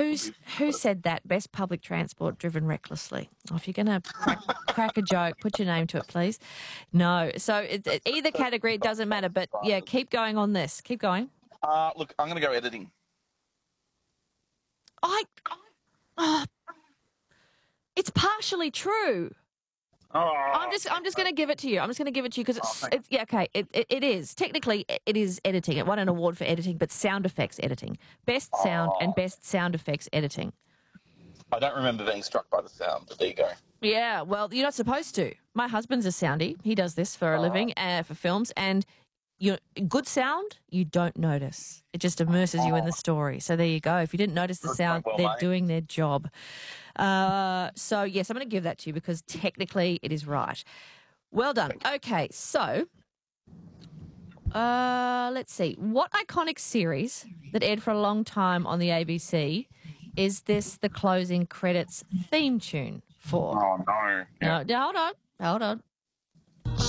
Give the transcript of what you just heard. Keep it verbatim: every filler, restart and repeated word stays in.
Who's who said that? Best public transport driven recklessly. Oh, if you're going to crack, crack a joke, put your name to it, please. No. So it, it, either category, it doesn't matter. But yeah, keep going on this. Keep going. Uh, look, I'm going to go editing. I. Oh, it's partially true. Oh, I'm just, I'm just going to give it to you. I'm just going to give it to you because it's, it's, yeah, okay. It, it, it is technically, it is editing. It won an award for editing, but sound effects editing, best sound and best sound effects editing. I don't remember being struck by the sound, but there you go. Yeah, well, you're not supposed to. My husband's a soundie. He does this for a living, uh, for films, and you good sound, you don't notice. It just immerses you in the story. So there you go. If you didn't notice the sound, well, they're mate. doing their job. Uh, so, yes, I'm going to give that to you because technically it is right. Well done. Okay, so uh, let's see. What iconic series that aired for a long time on the A B C is this the closing credits theme tune for? Oh, no. No, no, hold on. Hold on.